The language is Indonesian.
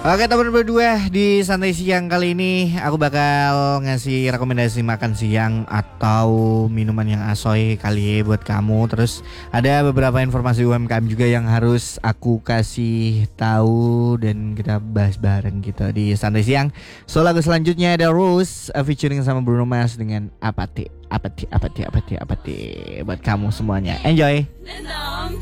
Oke teman berdua, di santai siang kali ini aku bakal ngasih rekomendasi makan siang atau minuman yang asoy kali ya buat kamu. Terus ada beberapa informasi UMKM juga yang harus aku kasih tahu dan kita bahas bareng gitu di santai siang. So lagu selanjutnya ada Rose featuring sama Bruno Mars dengan Apati buat kamu semuanya. Enjoy.